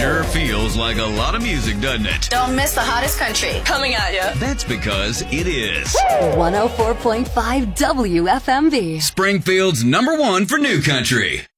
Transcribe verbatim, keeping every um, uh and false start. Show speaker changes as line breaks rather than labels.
Sure feels like a lot of music, doesn't it?
Don't miss the hottest country coming at you.
That's because it is
one oh four point five W F M V.
Springfield's number one for new country.